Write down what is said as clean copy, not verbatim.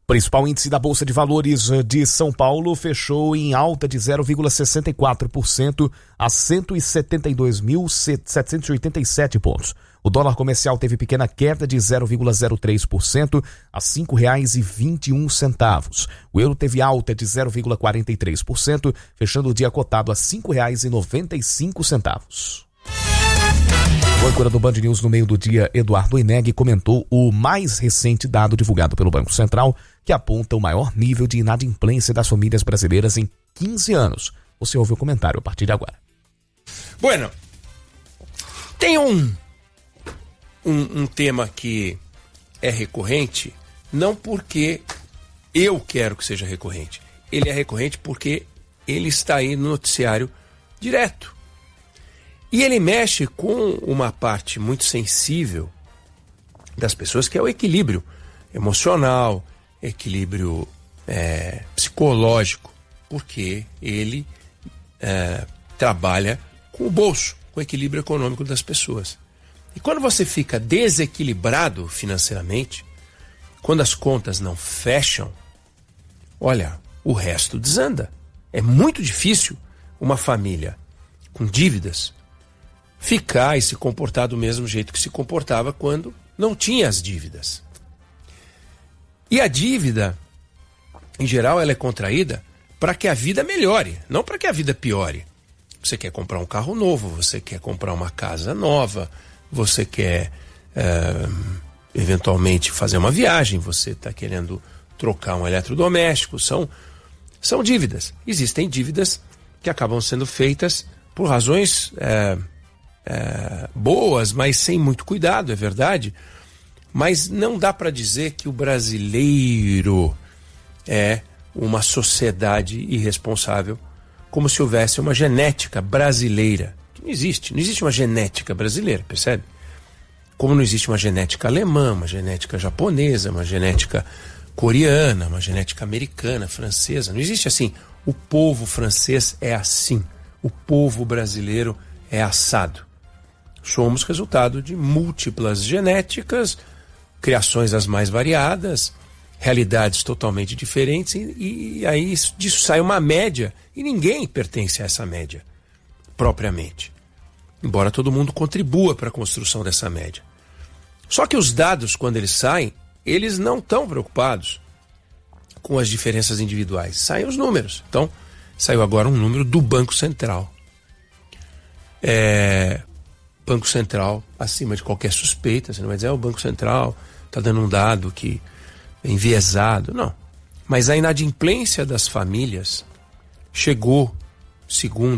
Principal índice da Bolsa de Valores de São Paulo fechou em alta de 0,64% a 172.787 pontos. O dólar comercial teve pequena queda de 0,03% a R$ 5,21. O euro teve alta de 0,43%, fechando o dia cotado a R$ 5,95. O âncora do Band News no meio do dia, Eduardo Ineg, comentou o mais recente dado divulgado pelo Banco Central, que aponta o maior nível de inadimplência das famílias brasileiras em 15 anos. Você ouve o comentário a partir de agora. Bueno, tem um tema que é recorrente, não porque eu quero que seja recorrente. Ele é recorrente porque ele está aí no noticiário direto. E ele mexe com uma parte muito sensível das pessoas, que é o equilíbrio emocional, equilíbrio psicológico, porque ele trabalha com o bolso, com o equilíbrio econômico das pessoas. E quando você fica desequilibrado financeiramente, quando as contas não fecham, olha, o resto desanda. É muito difícil uma família com dívidas ficar e se comportar do mesmo jeito que se comportava quando não tinha as dívidas. E a dívida, em geral, ela é contraída para que a vida melhore, não para que a vida piore. Você quer comprar um carro novo, você quer comprar uma casa nova, você quer eventualmente fazer uma viagem, você está querendo trocar um eletrodoméstico, são dívidas. Existem dívidas que acabam sendo feitas por razões boas, mas sem muito cuidado, é verdade. Mas não dá para dizer que o brasileiro é uma sociedade irresponsável, como se houvesse uma genética brasileira. Não existe uma genética brasileira, percebe? Como não existe uma genética alemã, uma genética japonesa, uma genética coreana, uma genética americana, francesa. Não existe assim, o povo francês é assim, o povo brasileiro é assado. Somos resultado de múltiplas genéticas, criações as mais variadas, realidades totalmente diferentes, e aí disso sai uma média, e ninguém pertence a essa média, propriamente. Embora todo mundo contribua para a construção dessa média. Só que os dados, quando eles saem, eles não estão preocupados com as diferenças individuais. Saem os números. Então, saiu agora um número do Banco Central. Banco Central acima de qualquer suspeita. Você não vai dizer, o Banco Central está dando um dado que é enviesado. Não. Mas a inadimplência das famílias chegou, segundo